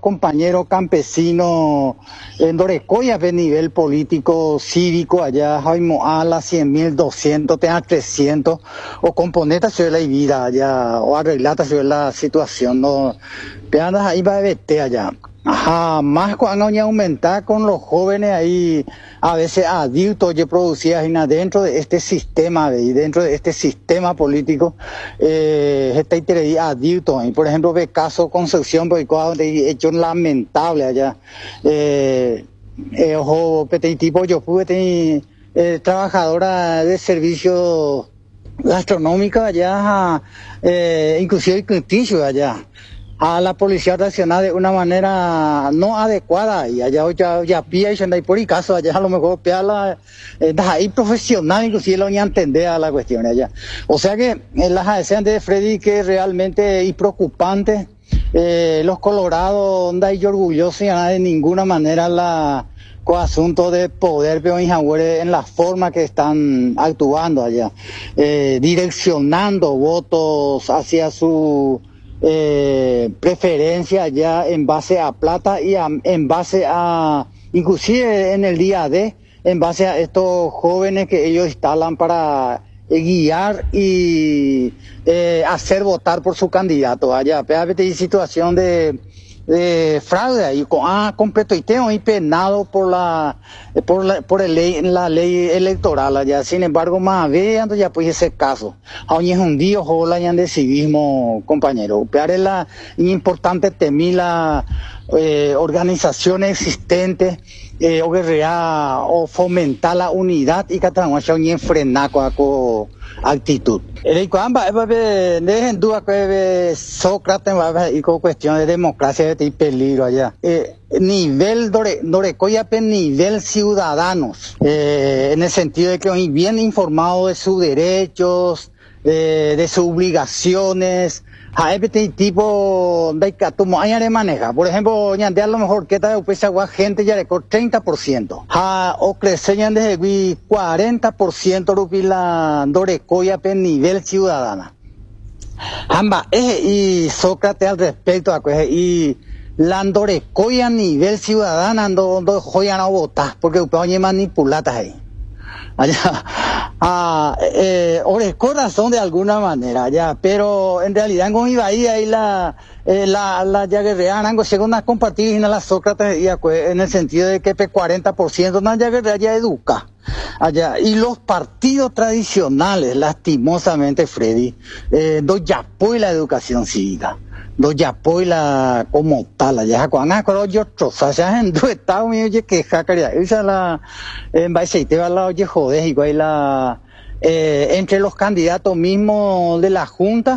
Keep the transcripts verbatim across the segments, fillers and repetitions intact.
compañeros campesinos en Dorecoya de nivel político, cívico, allá Jaime Ala, cien mil, doscientos, tenga trescientos, o componentes sobre la vida allá, o arreglata sobre la situación, no, pero ahí va a vete allá. Ajá, más cuando hay aumentar con los jóvenes ahí, a veces adultos que producían dentro de este sistema, y dentro de este sistema político, eh, está interés adultos ahí. Por ejemplo, ve caso Concepción, porque de hecho lamentable allá. Eh, eh, ojo, tipo, yo pude tener eh, trabajadora de servicio gastronómico allá, eh, inclusive el allá. A la policía reaccionar de una manera no adecuada y allá ya ya pía y se por el caso allá a lo mejor pía la eh, ahí profesional inclusive lo ni entender a la cuestión allá, o sea que eh, las desean de Freddy que realmente y preocupante, eh, los colorados no hay orgullosos de ninguna manera la con asunto de poder pero en la forma que están actuando allá, eh, direccionando votos hacia su Eh, preferencia ya en base a plata y a, en base a, inclusive en el día D, en base a estos jóvenes que ellos instalan para eh, guiar y eh, hacer votar por su candidato. Allá, hay situación de, de fraude ahí, con, ah, completo y tengo y penado por la, por la, por el ley, la ley electoral allá. Sin embargo, más vean ya pues ese caso. Aún es un día, ojalá ya de civismo, compañero. Pero es la importante temir la eh, organizaciones existentes, eh, o guerrear, o fomentar la unidad y que trabajar y frenar con actitud. El cuamba dejen duda que Sócrates va y con cuestión de democracia y peligro allá. Eh, nivel dore, Dorecoya nivel ciudadanos, eh, en el sentido de que hoy bien informados de sus derechos, de, de sus obligaciones. A este tipo de catumo hay de maneja. Por ejemplo, ya de a lo mejor que tal pues agua gente ya de treinta por ciento. Ha o crecerían desde cuarenta por ciento rupila Dorecoya pe nivel ciudadana. Amba eh y Sócrates al respecto a y la Dorecoya nivel ciudadana ando ando joyan a votar porque ustedes manipulatas ahí. Allá, ah, eh, el corazón de alguna manera, ya, pero en realidad en mi bahía y la, eh, la, la ya guerreana, según las compartidas en la Sócrates, ya, en el sentido de que cuarenta por ciento no ya guerrea ya educa, allá, y los partidos tradicionales, lastimosamente, Freddy, eh, no ya apoyan la educación cívica. No ya apoya como tal, ya cuando acuerdo yo troza, ya en do estado mío ya que jacaria, esa la en base te va la oye joder igual la eh, entre los candidatos mismos de la junta,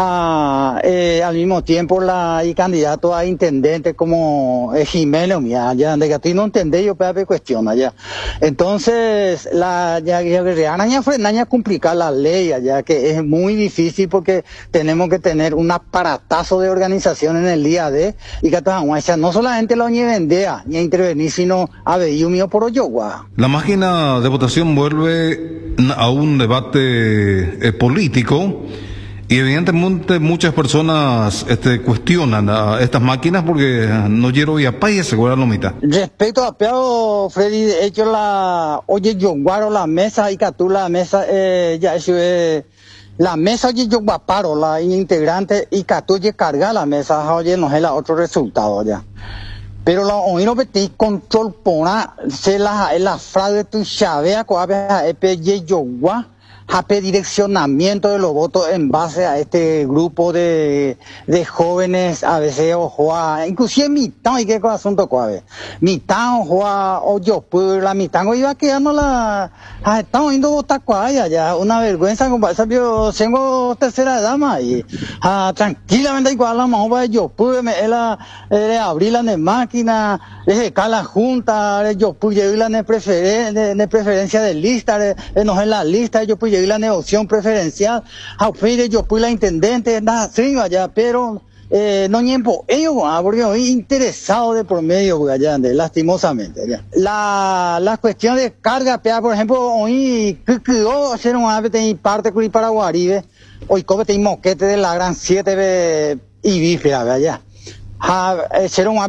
a, eh, al mismo tiempo la y candidato a intendente como eh, Jiménez mía ya de que a ti no entendés yo pero cuestión allá. Entonces la ya ya ya frenaña complicar la ley allá que es muy difícil porque tenemos que tener un aparatazo de organización en el día de y que no solamente lo ni vendea ni intervenir sino a ver yo mío por Oyowa. La máquina de votación vuelve a un debate eh, político. Y evidentemente muchas personas este, cuestionan a estas máquinas porque no quiero ir a país, seguro la mitad. Respecto a Peo, Freddy, de hecho la, oye, yo guardo la mesa y que tú la mesa, eh, ya eso es, la mesa oye yo guaparo, la integrante y que tú oye carga la mesa, oye, no es la otro resultado ya. Pero lo hoy no metí control pona, se la, la fraude tu chavea, coabe, epe, yo guá. Hape direccionamiento de los votos en base a este grupo de, de jóvenes, a veces ojo a, inclusive mitad, y qué asunto cuave, mitad ojo a, o yo, pues la mitad no iba quedando la, estamos yendo a votar cuaya, ya, una vergüenza, compadre, yo tengo tercera dama y, ah, tranquilamente igual la mano, yo, pues, me, la, eh, abrir la máquina, le la junta, yo, pues, llevé la de preferen, de, de preferencia de lista, de, de, no es la lista, yo, pues, la negociación preferencial, a yo fui la intendente, nada así allá, pero eh, no tiempo, ellos, porque hoy interesado de por medio, allá, lastimosamente, allá. La, la cuestión de carga, por ejemplo, hoy, que quedó, hacer un ave de parte de Paraguaribe, hoy, como te moquete de la gran siete y bife, allá. Ha, ser un